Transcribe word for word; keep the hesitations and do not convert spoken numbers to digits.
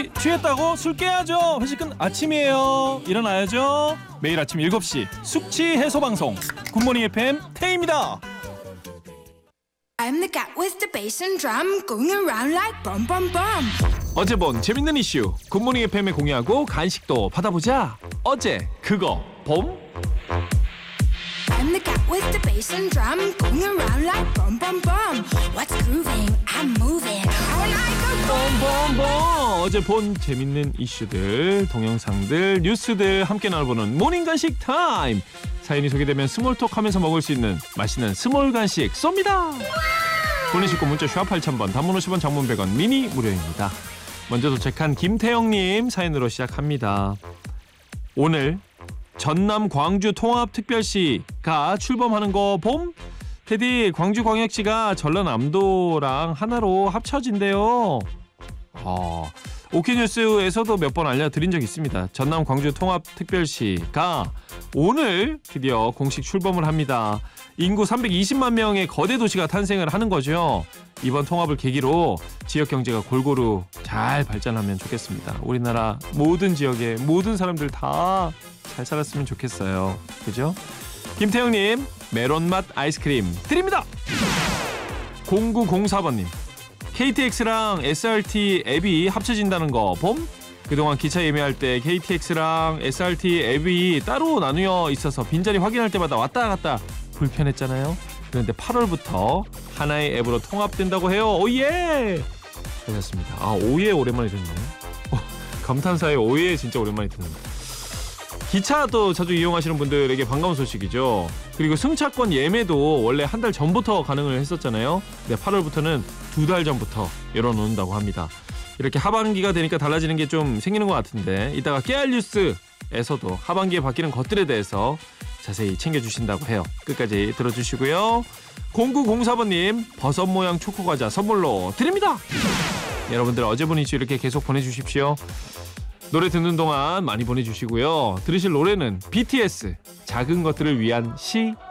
취했다고? 술 깨야죠. 회식은 아침이에요. 일어나야죠. 매일 아침 일곱 시 숙취 해소 방송 굿모닝 에프엠 태희입니다. I'm the cat with the bass and drum going around like bum bum bum. 어제 본 재밌는 이슈 굿모닝 에프엠에 공유하고 간식도 받아보자. 어제 그거 봄? I'm the cat with the bass and drum going around like bum bum bum. What's grooving? I'm moving. I like a 봄봄봄. 어제 본 재밌는 이슈들, 동영상들, 뉴스들 함께 나눠보는 모닝 간식 타임. 사연이 소개되면 스몰톡 하면서 먹을 수 있는 맛있는 스몰 간식 쏩니다. 보내시고 문자 샵 팔천 번, 단문 오십 원, 장문 백 원, 미니 무료입니다. 먼저 도착한 김태영님 사연으로 시작합니다. 오늘 전남 광주 통합특별시가 출범하는 거 봄? 테디, 광주광역시가 전라남도랑 하나로 합쳐진대요. 어, 오키뉴스에서도 몇 번 알려드린 적 있습니다. 전남 광주 통합특별시가 오늘 드디어 공식 출범을 합니다. 인구 삼백이십만 명의 거대 도시가 탄생을 하는 거죠. 이번 통합을 계기로 지역 경제가 골고루 잘 발전하면 좋겠습니다. 우리나라 모든 지역의 모든 사람들 다 잘 살았으면 좋겠어요. 그죠? 김태형님, 메론맛 아이스크림 드립니다. 공구공사 번님, 케이티엑스랑 에스알티 앱이 합쳐진다는 거 봄? 그동안 기차 예매할 때 케이티엑스랑 에스알티 앱이 따로 나누어 있어서 빈자리 확인할 때마다 왔다 갔다 불편했잖아요. 그런데 팔월부터 하나의 앱으로 통합된다고 해요. 오예! 괜찮습니다. 아, 오예 오랜만에 듣네요. 어, 감탄사에 오예 진짜 오랜만에 듣는다. 기차도 자주 이용하시는 분들에게 반가운 소식이죠. 그리고 승차권 예매도 원래 한 달 전부터 가능을 했었잖아요. 네, 팔월부터는 두 달 전부터 열어놓는다고 합니다. 이렇게 하반기가 되니까 달라지는 게 좀 생기는 것 같은데 이따가 깨알 뉴스에서도 하반기에 바뀌는 것들에 대해서 자세히 챙겨주신다고 해요. 끝까지 들어주시고요. 공구공사 번님, 버섯 모양 초코과자 선물로 드립니다. 여러분들 어제 본 이슈 이렇게 계속 보내주십시오. 노래 듣는 동안 많이 보내주시고요. 들으실 노래는 비티에스 작은 것들을 위한 시